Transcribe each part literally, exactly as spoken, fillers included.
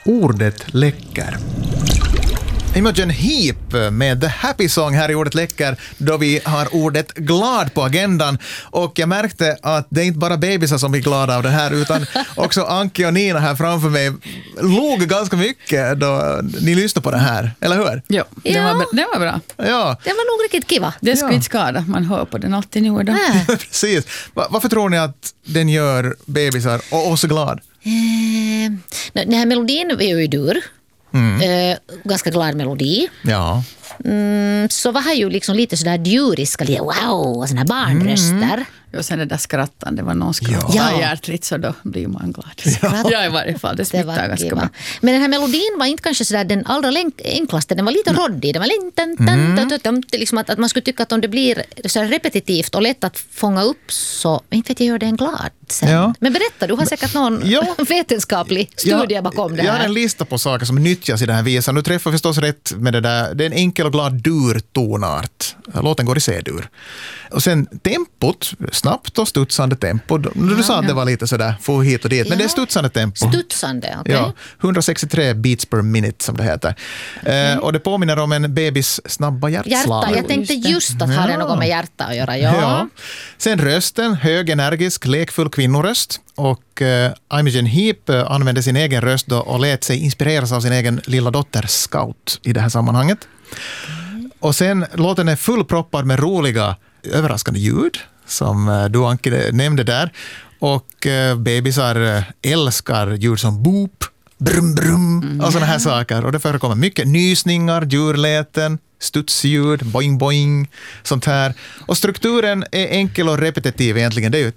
Ordet läcker. Imogen Heap med The Happy Song här i Ordet läcker, då vi har ordet glad på agendan. Och jag märkte att det är inte bara bebisar som blir glada av det här, utan också Anki och Nina här framför mig låg ganska mycket då ni lyssnade på det här, eller hur? Jo, det, Ja. var, det var bra. Ja, Det var nog riktigt kiva. Det skulle Ja. inte skada, man hör på den alltid nu och då. Nej. precis. Va- varför tror ni att den gör bebisar och oss glad? Eh, den här melodin är ju dur. Eh, ganska glad melodi. Ja. Mm, så var här ju liksom lite sådär djuriska, lite wow, och såna här barnröster. Och sen det där skrattan, det var någon skrattade Ja. hjärtligt, så då blir man glad. Ja, i varje fall, det Det smittar var ganska kiva. bra. Men den här melodin var inte kanske sådär den allra länk- enklaste. Den var lite roddig. Den var lite tan, tan, tan, tan, tan, tan, liksom att, att man skulle tycka att om det blir så här repetitivt och lätt att fånga upp, så inte vet jag, gör det en glad sen. Ja. Men berätta, du har säkert någon Ja. vetenskaplig studie bakom det Jag har här. en lista på saker som nyttjas i den här visan. Du träffar förstås rätt med det där. Det är en enkel och glad dur-tonart. Låten går i C-dur. Och sen tempot, snabbt och studsande tempo. Du sa att det var lite sådär, få hit och dit. Men Ja. det är studsande tempo. Studsande, okej. Ja, hundrasextiotre beats per minute som det heter. Eh, och det påminner om en bebis snabba hjärtslag. Hjärta, jag tänkte Just det. just att ha det Ja. något med hjärta att göra. Ja. Ja. Sen rösten, hög, energisk, lekfull kvinnoröst. Och eh, Imogen Heap eh, använde sin egen röst då och lät sig inspireras av sin egen lilla dotter Scout i det här sammanhanget. Och sen, låten är fullproppad med roliga, överraskande ljud som eh, du, Anki, nämnde där. Och eh, bebisar eh, älskar ljud som boop, brum brum och sådana här saker. Och det förekommer mycket nysningar, djurläten, studsljud, boing boing, sånt här. Och strukturen är enkel och repetitiv egentligen. Det är ju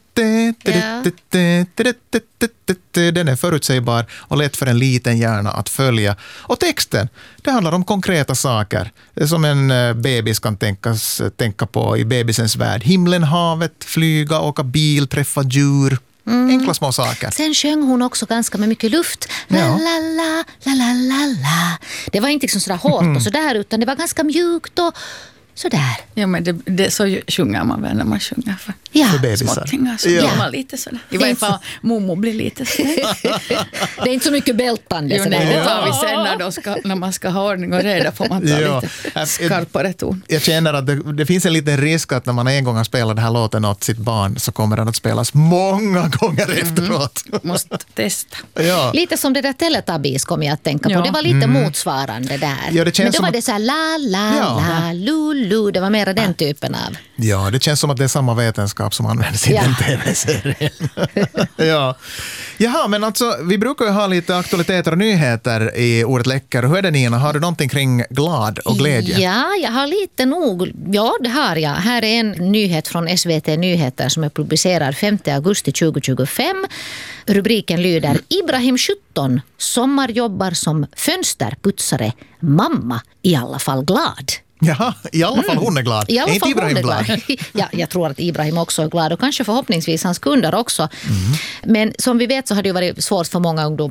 den är förutsägbar och lätt för en liten hjärna att följa. Och texten, det handlar om konkreta saker som en eh, bebis kan tänkas, tänka på i bebisens värld. Himlen, havet, flyga, åka bil, träffa djur. Enkla små saker. Sen sjöng hon också ganska med mycket luft. La, Ja. la, la, la, la, la, la. Det var inte liksom sådär hårt och sådär, utan det var ganska mjukt och sådär. Ja, men det, det, så sjunger man väl när man sjunger för Ja. För bebisar. småttingar. Så Ja. blir man lite sådär. I varje fall, Momo blir lite sådär. Det är inte så mycket bältande. Jo, sådär. nej, det tar vi sen när, de ska, när man ska ha ordning och reda, får man ta Ja. lite skarpare ton. Jag känner att det, det finns en liten risk att när man en gång har spelat den här låten åt sitt barn så kommer den att spelas många gånger efteråt. Måste testa. Ja. Lite som det där Teletubbies kom jag att tänka på. Ja. Det var lite motsvarande där. Ja, det känns Men då som var att- det så här la, la, Ja. la, lu, lu. Det var mer den typen av. ja, det känns som att det är samma vetenskap som används i Ja. den tv-serien. ja. Jaha, men alltså, vi brukar ju ha lite aktualiteter och nyheter i Ordet läcker. Hur är det, Nina? Har du någonting kring glad och glädje? Ja, jag har lite nog. Ja, det har jag. Här är en nyhet från S V T Nyheter som är publicerad femte augusti tjugohundratjugofem. Rubriken lyder: Ibrahim sjutton sommarjobbar som fönsterputsare. Mamma i alla fall glad. Jaha, i alla fall hon är glad. I alla är inte fall Ibrahim hon är glad? Ja, jag tror att Ibrahim också är glad och kanske förhoppningsvis hans kunder också. Mm. Men som vi vet så har det ju varit svårt för många ungdomar